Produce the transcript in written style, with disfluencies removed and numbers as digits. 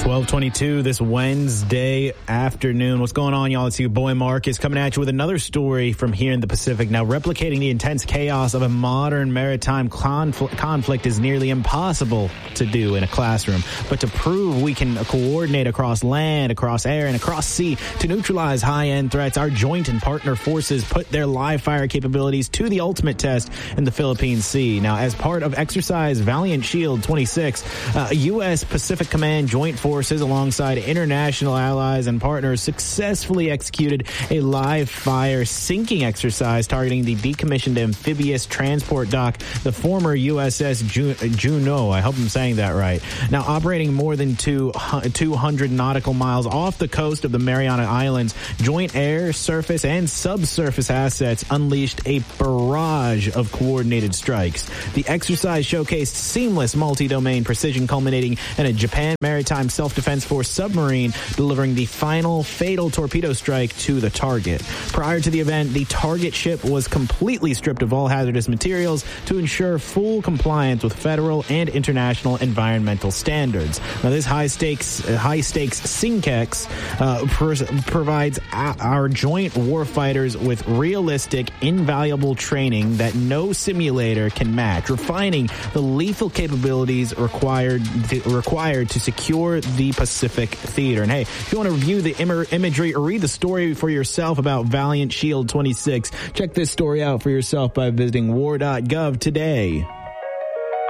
12:22 this Wednesday afternoon. What's going on, y'all? It's your boy Marcus coming at you with another story from here in the Pacific. Now, replicating the intense chaos of a modern maritime conflict is nearly impossible to do in a classroom. But to prove we can coordinate across land, across air, and across sea to neutralize high-end threats, our joint and partner forces put their live fire capabilities to the ultimate test in the Philippine Sea. Now, as part of Exercise Valiant Shield 26, U.S. Pacific Command Joint Forces alongside international allies and partners successfully executed a live fire sinking exercise targeting the decommissioned amphibious transport dock, the former USS Juneau. I hope I'm saying that right. Now, operating more than 200 nautical miles off the coast of the Mariana Islands, joint air, surface, and subsurface assets unleashed a barrage of coordinated strikes. The exercise showcased seamless multi-domain precision culminating in a Japan Maritime Self-Defense Force submarine delivering the final fatal torpedo strike to the target. Prior to the event, the target ship was completely stripped of all hazardous materials to ensure full compliance with federal and international environmental standards. Now, this high-stakes SINKEX provides our joint warfighters with realistic, invaluable training that no simulator can match, refining the lethal capabilities required to secure the Pacific theater. And hey, if you want to review the imagery or read the story for yourself about Valiant Shield 26, check this story out for yourself by visiting war.gov today.